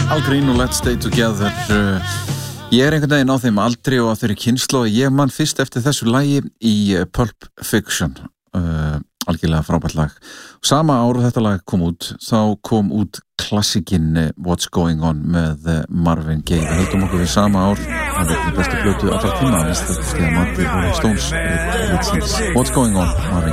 Al Green og Let's Stay Together. Ég einhvern veginn á þeim aldri og á þeirri kynslóð. Ég man fyrst eftir þessu lagi í Pulp Fiction. Algjörlega frábært lag. Sama ár þetta lag kom út, þá kom út klassikinn What's Going On með Marvin Gaye. Við höldum okkur við sama ár. Það er bestu plötu allra tíma. Þetta er Rolling Stones. What's Going On, Marvin